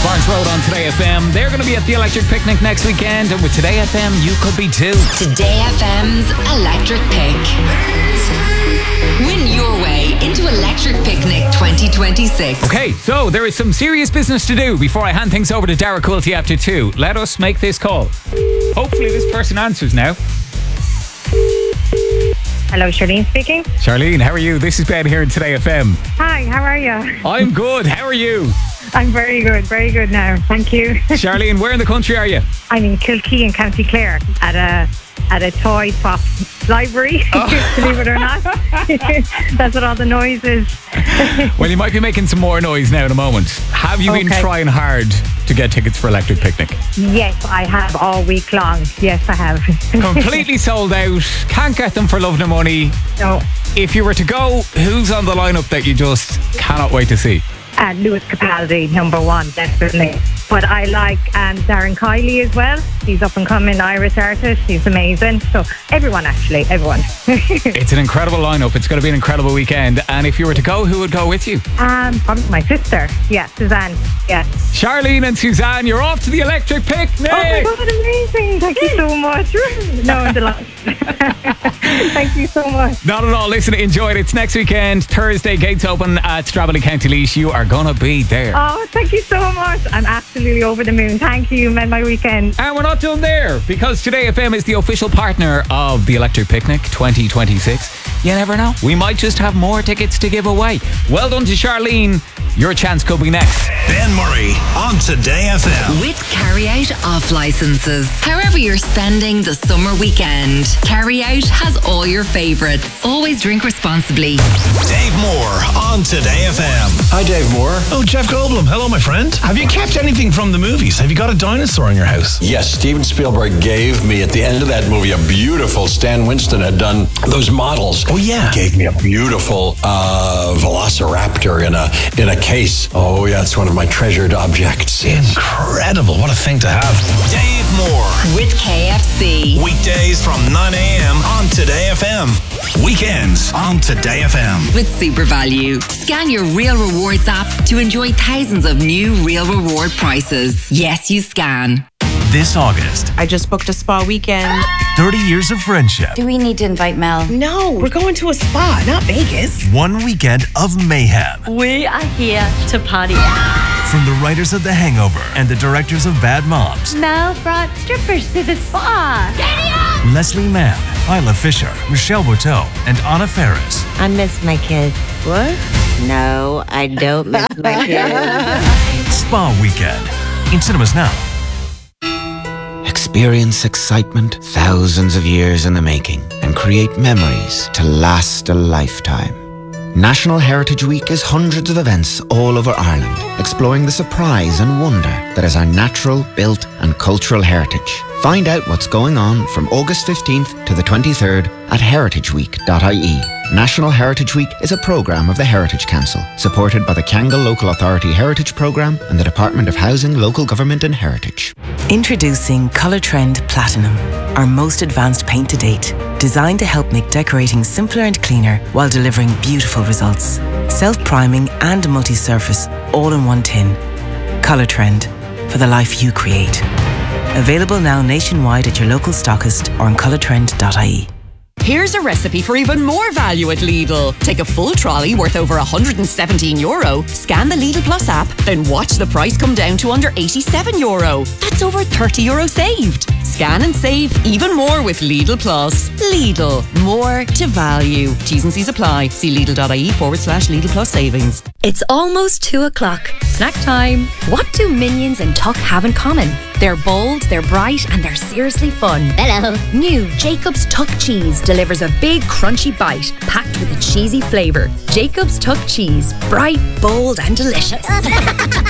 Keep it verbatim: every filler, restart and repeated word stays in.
Barnes Road on Today F M. They're going to be at the Electric Picnic next weekend, and with Today F M, you could be too. Today F M's Electric Pick. Win your way into Electric Picnic twenty twenty-six. Okay, so there is some serious business to do before I hand things over to Dara Quilty after two. Let us make this call. Hopefully this person answers now. Hello, Charlene speaking. Charlene, how are you? This is Ben here in Today F M. Hi, how are you? I'm good. How are you? I'm very good, very good now. Thank you. Charlene, where in the country are you? I'm in Kilkee in County Clare at a at a toy swap library, oh. Believe it or not. That's what all the noise is. Well, you might be making some more noise now in a moment. Have you okay. been trying hard to get tickets for Electric Picnic? Yes, I have all week long. Yes, I have. Completely sold out. Can't get them for love nor money. No. If you were to go, who's on the lineup that you just cannot wait to see? Uh, Lewis Capaldi, number one, definitely. But I like um, Darren Kiley as well. He's up and coming Irish artist. He's amazing. So everyone, actually, everyone. It's an incredible lineup. It's going to be an incredible weekend. And if you were to go, who would go with you? Um, probably my sister. Yeah, Suzanne. Yeah. Charlene and Suzanne, you're off to the Electric Picnic. Oh my God, amazing. Thank you so much. No, I'm delighted. Thank you so much. Not at all. Listen, enjoy it. It's next weekend. Thursday, gates open at Stradbally, County Laois. You are going to be there. Oh, thank you so much. I'm absolutely over the moon. Thank you. You made my weekend. And we're not done there, because Today F M is the official partner of the Electric Picnic twenty twenty-six. You never know. We might just have more tickets to give away. Well done to Charlene. Your chance could be next. Ben Murray on Today F M. With Carry Out off licenses. However you're spending the summer weekend, Carry Out has all your favourites. Always drink responsibly. Dave Moore on Today F M. Hi, Dave Moore. Oh, Jeff Goldblum. Hello, my friend. Have you kept anything from the movies? Have you got a dinosaur in your house? Yes, Steven Spielberg gave me, at the end of that movie, a beautiful, Stan Winston had done those models. Oh, yeah. He gave me a beautiful uh, Velociraptor in a in a case. Oh, yeah, it's one of my treasured objects. Incredible. What a thing to have. Dave Moore. With K F C. Weekdays from nine a.m. on Today F M. Weekends on Today F M. With Super Value. Scan your Real Rewards app to enjoy thousands of new Real Reward prices. Yes, you scan. This August, I just booked a spa weekend. thirty years of friendship. Do we need to invite Mel? No, we're going to a spa, not Vegas. One weekend of mayhem. We are here to party. From the writers of The Hangover and the directors of Bad Moms. Mel brought strippers to the spa. Giddy Leslie Mann, Isla Fisher, Michelle Buteau, and Anna Faris. I miss my kids. What? No, I don't miss my kids. Spa Weekend. In cinemas now. Experience excitement thousands of years in the making and create memories to last a lifetime. National Heritage Week is hundreds of events all over Ireland, exploring the surprise and wonder that is our natural, built and cultural heritage. Find out what's going on from August fifteenth to the twenty-third at heritage week dot I E. National Heritage Week is a programme of the Heritage Council, supported by the Kangol Local Authority Heritage Programme and the Department of Housing, Local Government and Heritage. Introducing Colour Trend Platinum, our most advanced paint to date, designed to help make decorating simpler and cleaner while delivering beautiful results. Self-priming and multi-surface, all in one tin. Colour Trend, for the life you create. Available now nationwide at your local stockist or on colour trend dot I E. Here's a recipe for even more value at Lidl. Take a full trolley worth over one hundred seventeen euro, scan the Lidl Plus app, then watch the price come down to under eighty-seven euro. That's over thirty euro saved. Scan and save even more with Lidl Plus. Lidl, more to value. T's and C's apply. See Lidl.ie forward slash Lidl Plus savings. It's almost two o'clock. Snack time. What do Minions and Tuck have in common? They're bold, they're bright, and they're seriously fun. Hello. New Jacob's Tuck Cheese delivers a big crunchy bite packed with a cheesy flavour. Jacob's Tuck Cheese. Bright, bold, and delicious.